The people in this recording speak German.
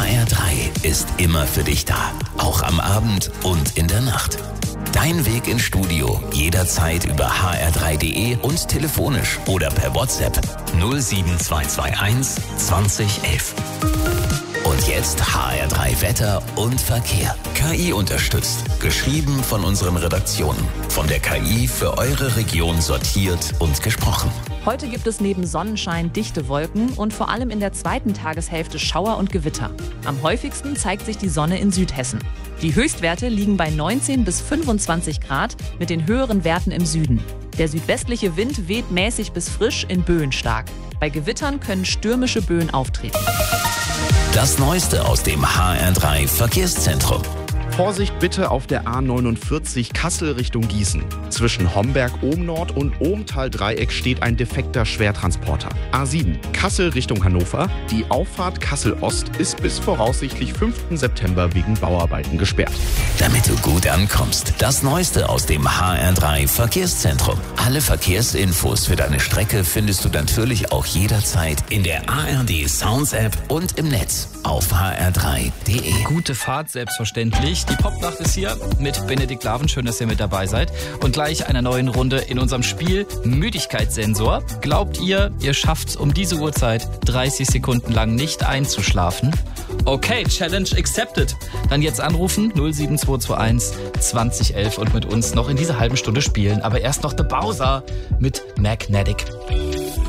HR3 ist immer für dich da. Auch am Abend und in der Nacht. Dein Weg ins Studio jederzeit über hr3.de und telefonisch oder per WhatsApp 07221 2011. Und jetzt HR3 Wetter und Verkehr. KI unterstützt. Geschrieben von unseren Redaktionen. Von der KI für eure Region sortiert und gesprochen. Heute gibt es neben Sonnenschein dichte Wolken und vor allem in der zweiten Tageshälfte Schauer und Gewitter. Am häufigsten zeigt sich die Sonne in Südhessen. Die Höchstwerte liegen bei 19 bis 25 Grad mit den höheren Werten im Süden. Der südwestliche Wind weht mäßig bis frisch, in Böen stark. Bei Gewittern können stürmische Böen auftreten. Das Neueste aus dem HR3 Verkehrszentrum. Vorsicht bitte auf der A49 Kassel Richtung Gießen. Zwischen Homberg-Ohm-Nord und Ohmtal-Dreieck steht ein defekter Schwertransporter. A7 Kassel Richtung Hannover. Die Auffahrt Kassel-Ost ist bis voraussichtlich 5. September wegen Bauarbeiten gesperrt. Damit du gut ankommst, das Neueste aus dem HR3 Verkehrszentrum. Alle Verkehrsinfos für deine Strecke findest du natürlich auch jederzeit in der ARD Sounds App und im Netz auf hr3.de. Gute Fahrt, selbstverständlich. Die Popnacht ist hier mit Benedikt Laven. Schön, dass ihr mit dabei seid. Und gleich einer neuen Runde in unserem Spiel Müdigkeitssensor. Glaubt ihr, ihr schafft's um diese Uhrzeit 30 Sekunden lang nicht einzuschlafen? Okay, Challenge accepted. Dann jetzt anrufen 07221 2011 und mit uns noch in dieser halben Stunde spielen. Aber erst noch The Bowser mit Magnetic.